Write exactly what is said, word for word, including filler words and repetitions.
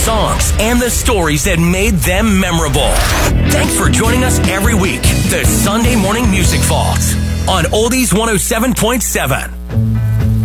songs and the stories that made them memorable. Thanks for joining us every week. The Sunday Morning Music Vault on Oldies one oh seven point seven.